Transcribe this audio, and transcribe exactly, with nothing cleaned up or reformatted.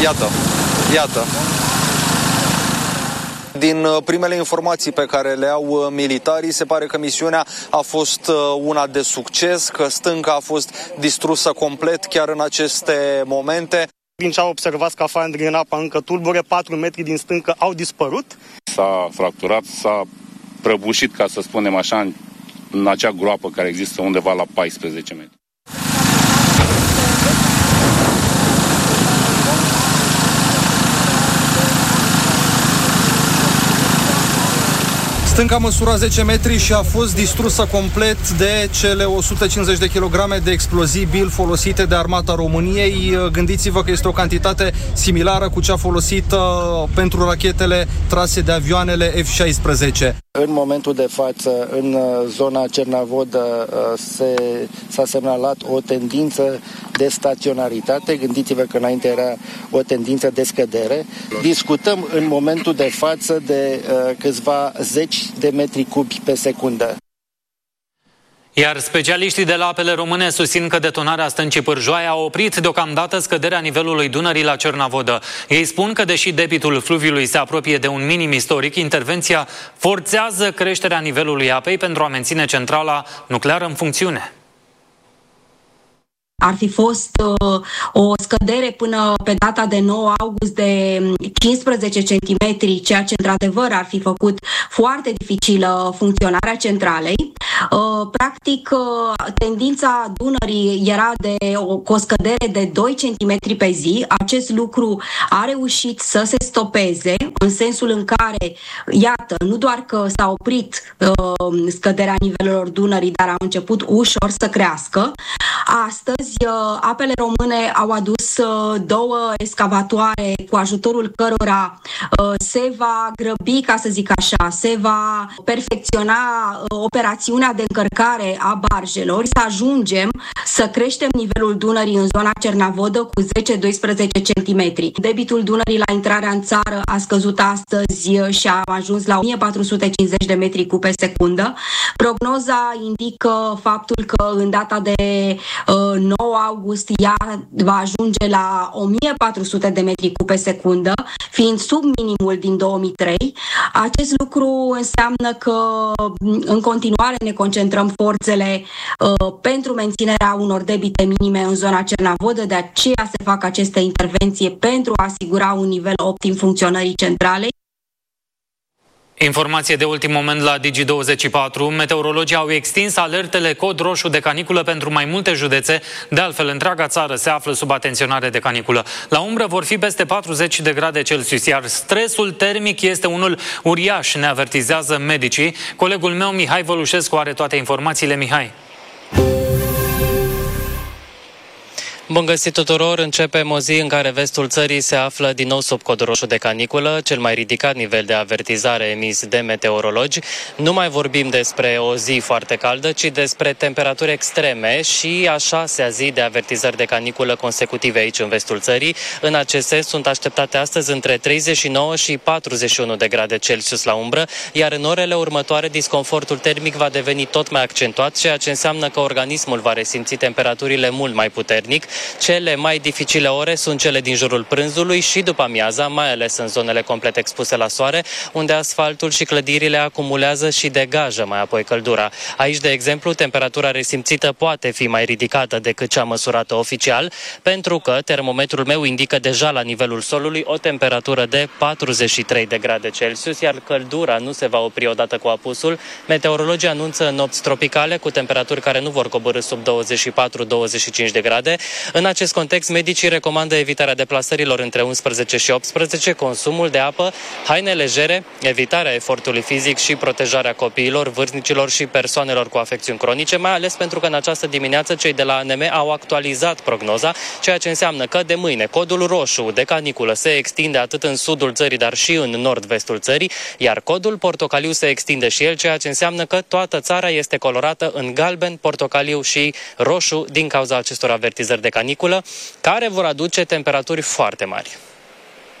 Iată, iată. Din primele informații pe care le au militarii, se pare că misiunea a fost una de succes, că stânca a fost distrusă complet chiar în aceste momente. Din ce au observat scafandrii în apă încă tulbure, patru metri din stâncă au dispărut. S-a fracturat, s-a prăbușit, ca să spunem așa, în, în acea groapă care există undeva la paisprezece metri. Stânca măsura zece metri și a fost distrusă complet de cele o sută cincizeci de kilograme de explozibil folosite de Armata României. Gândiți-vă că este o cantitate similară cu cea folosită pentru rachetele trase de avioanele F șaisprezece. În momentul de față, în zona Cernavodă, se, s-a semnalat o tendință de staționaritate. Gândiți-vă că înainte era o tendință de scădere. Discutăm în momentul de față de uh, câțiva zeci de metri cubi pe secundă. Iar specialiștii de la Apele Române susțin că detonarea stâncii Pârjoaia a oprit deocamdată scăderea nivelului Dunării la Cernavodă. Ei spun că, deși debitul fluviului se apropie de un minim istoric, intervenția forțează creșterea nivelului apei pentru a menține centrala nucleară în funcțiune. Ar fi fost uh, o scădere până pe data de nouă august de cincisprezece centimetri, ceea ce într-adevăr ar fi făcut foarte dificilă funcționarea centralei. Uh, practic, uh, tendința Dunării era de o, o scădere de doi centimetri pe zi. Acest lucru a reușit să se stopeze, în sensul în care, iată, nu doar că s-a oprit uh, scăderea nivelelor Dunării, dar a început ușor să crească. Astăzi, Apele Române au adus două escavatoare cu ajutorul cărora se va grăbi, ca să zic așa, se va perfecționa operațiunea de încărcare a barjelor, să ajungem să creștem nivelul Dunării în zona Cernavodă cu zece doisprezece centimetri. Debitul Dunării la intrarea în țară a scăzut astăzi și a ajuns la o mie patru sute cincizeci de metri cub pe secundă. Prognoza indică faptul că în data de nouă august ea va ajunge la o mie patru sute de metri cub pe secundă, fiind sub minimul din două mii trei. Acest lucru înseamnă că în continuare ne concentrăm forțele uh, pentru menținerea unor debite minime în zona Cernavodă, de aceea se fac aceste intervenții pentru a asigura un nivel optim funcționării centralei. Informație de ultim moment la Digi douăzeci și patru. Meteorologii au extins alertele cod roșu de caniculă pentru mai multe județe. De altfel, întreaga țară se află sub atenționare de caniculă. La umbră vor fi peste patruzeci de grade Celsius, iar stresul termic este unul uriaș, ne avertizează medicii. Colegul meu, Mihai Vălușescu, are toate informațiile. Mihai. Bun găsit tuturor! Începem o zi în care vestul țării se află din nou sub cod roșu de caniculă, cel mai ridicat nivel de avertizare emis de meteorologi. Nu mai vorbim despre o zi foarte caldă, ci despre temperaturi extreme și a șasea zi de avertizări de caniculă consecutive aici în vestul țării. În acest sens sunt așteptate astăzi între treizeci și nouă și patruzeci și unu de grade Celsius la umbră, iar în orele următoare disconfortul termic va deveni tot mai accentuat, ceea ce înseamnă că organismul va resimți temperaturile mult mai puternic. Cele mai dificile ore sunt cele din jurul prânzului și după amiaza, mai ales în zonele complet expuse la soare, unde asfaltul și clădirile acumulează și degajă mai apoi căldura. Aici, de exemplu, temperatura resimțită poate fi mai ridicată decât cea măsurată oficial, pentru că termometrul meu indică deja la nivelul solului o temperatură de patruzeci și trei de grade Celsius, iar căldura nu se va opri odată cu apusul. Meteorologii anunță nopți tropicale cu temperaturi care nu vor coborî sub douăzeci și patru douăzeci și cinci de grade. În acest context, medicii recomandă evitarea deplasărilor între unsprezece și optsprezece, consumul de apă, haine legere, evitarea efortului fizic și protejarea copiilor, vârstnicilor și persoanelor cu afecțiuni cronice, mai ales pentru că în această dimineață cei de la A N M au actualizat prognoza, ceea ce înseamnă că de mâine codul roșu de caniculă se extinde atât în sudul țării, dar și în nord-vestul țării, iar codul portocaliu se extinde și el, ceea ce înseamnă că toată țara este colorată în galben, portocaliu și roșu din cauza acestor avertizări de caniculă, care vor aduce temperaturi foarte mari.